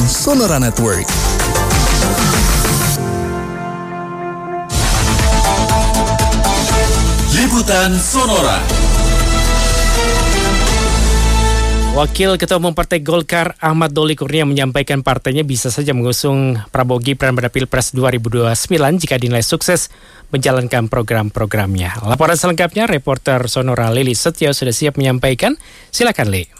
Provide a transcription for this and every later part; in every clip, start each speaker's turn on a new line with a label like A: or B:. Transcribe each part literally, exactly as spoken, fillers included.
A: Sonora Network.
B: Liputan Sonora.
C: Wakil Ketua Umum Partai Golkar Ahmad Doli Kurnia menyampaikan partainya bisa saja mengusung Prabowo Gibran pada Pilpres dua ribu dua puluh sembilan jika dinilai sukses menjalankan program-programnya. Laporan selengkapnya reporter Sonora Lili Setio sudah siap menyampaikan. Silakan, Li.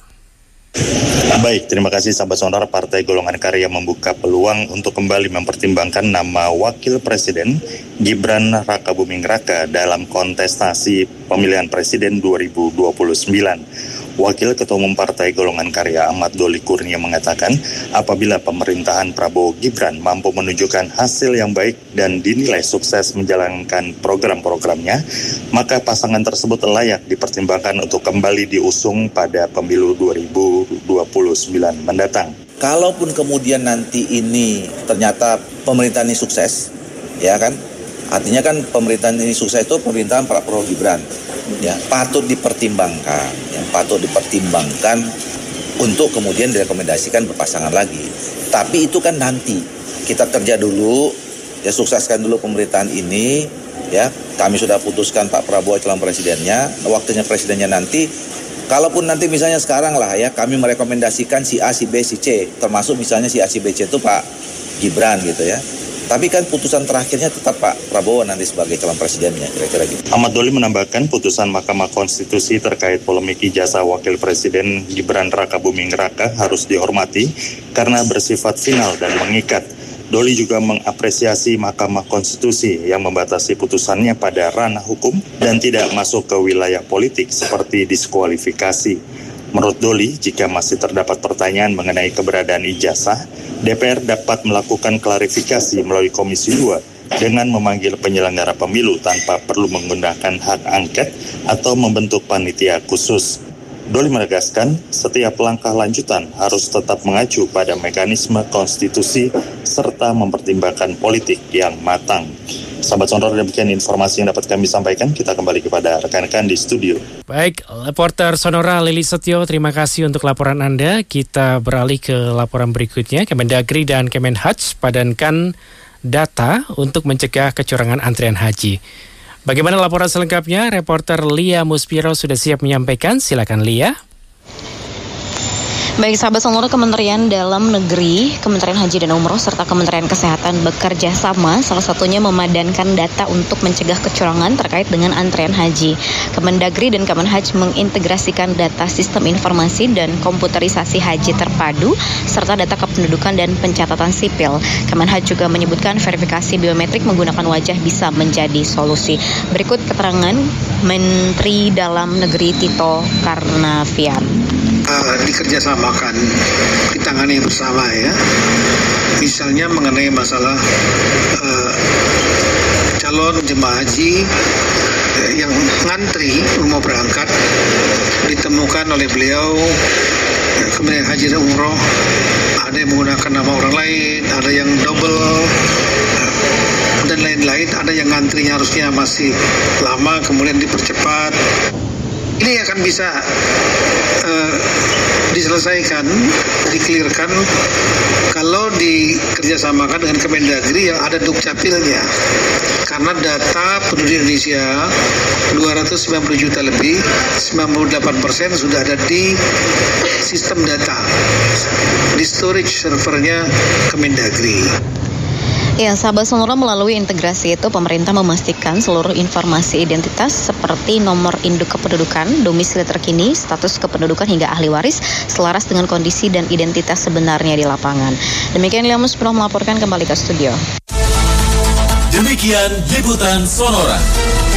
D: Baik, terima kasih sahabat Sonora. Partai Golongan Karya membuka peluang untuk kembali mempertimbangkan nama Wakil Presiden Gibran Rakabuming Raka dalam kontestasi pemilihan Presiden dua ribu dua puluh sembilan. Wakil Ketua Umum Partai Golongan Karya Ahmad Doli Kurnia mengatakan apabila pemerintahan Prabowo Gibran mampu menunjukkan hasil yang baik dan dinilai sukses menjalankan program-programnya, maka pasangan tersebut layak dipertimbangkan untuk kembali diusung pada pemilu dua ribu dua puluh sembilan mendatang.
E: Kalaupun kemudian nanti ini ternyata pemerintahan ini sukses, ya kan? Artinya kan pemerintahan ini sukses itu pemerintahan Pak Prabowo Gibran, ya patut dipertimbangkan, yang patut dipertimbangkan untuk kemudian direkomendasikan berpasangan lagi. Tapi itu kan nanti kita kerja dulu, ya sukseskan dulu pemerintahan ini, ya kami sudah putuskan Pak Prabowo calon presidennya, waktunya presidennya nanti. Kalaupun nanti misalnya sekarang lah ya kami merekomendasikan si A, si B, si C, termasuk misalnya si A, si B, C itu Pak Gibran gitu ya. Tapi kan putusan terakhirnya tetap Pak Prabowo nanti sebagai calon presidennya, kira-kira gitu.
D: Ahmad Doli menambahkan putusan Mahkamah Konstitusi terkait polemik ijazah Wakil Presiden Gibran Rakabuming Raka harus dihormati karena bersifat final dan mengikat. Doli juga mengapresiasi Mahkamah Konstitusi yang membatasi putusannya pada ranah hukum dan tidak masuk ke wilayah politik seperti diskualifikasi. Menurut Doli, jika masih terdapat pertanyaan mengenai keberadaan ijazah, D P R dapat melakukan klarifikasi melalui Komisi dua dengan memanggil penyelenggara pemilu tanpa perlu menggunakan hak angket atau membentuk panitia khusus. Doli menegaskan, setiap langkah lanjutan harus tetap mengacu pada mekanisme konstitusi serta mempertimbangkan politik yang matang. Sahabat Sonora, demikian informasi yang dapat kami sampaikan. Kita kembali kepada rekan-rekan di studio.
C: Baik, reporter Sonora Lili Setio, terima kasih untuk laporan Anda. Kita beralih ke laporan berikutnya. Kemendagri dan Kemenhaj padankan data untuk mencegah kecurangan antrian haji. Bagaimana laporan selengkapnya? Reporter Lia Muspiro sudah siap menyampaikan. Silakan, Lia.
F: Baik, sahabat Sonora, Kementerian Dalam Negeri, Kementerian Haji dan Umroh, serta Kementerian Kesehatan bekerja sama, salah satunya memadankan data untuk mencegah kecurangan terkait dengan antrian haji. Kemendagri dan Kemenhaj mengintegrasikan data sistem informasi dan komputerisasi haji terpadu, serta data kependudukan dan pencatatan sipil. Kemenhaj juga menyebutkan verifikasi biometrik menggunakan wajah bisa menjadi solusi. Berikut keterangan Menteri Dalam Negeri Tito Karnavian.
G: Uh, dikerjasamakan, ditangani bersama ya. Misalnya mengenai masalah uh, calon jemaah haji uh, yang ngantri mau berangkat, ditemukan oleh beliau uh, Kementerian Haji dan Umroh, ada yang menggunakan nama orang lain, ada yang double uh, dan lain-lain, ada yang ngantrinya harusnya masih lama kemudian dipercepat. Ini akan bisa uh, diselesaikan, dikelirkan kalau dikerjasamakan dengan Kemendagri yang ada dukcapilnya. Karena data penduduk Indonesia dua ratus sembilan puluh juta lebih, sembilan puluh delapan persen sudah ada di sistem data, di storage servernya Kemendagri.
F: Ya, sahabat Sonora, melalui integrasi itu pemerintah memastikan seluruh informasi identitas seperti nomor induk kependudukan, domisili terkini, status kependudukan hingga ahli waris selaras dengan kondisi dan identitas sebenarnya di lapangan. Demikian Liamus Pro melaporkan, kembali ke studio.
B: Demikian Liputan Sonora.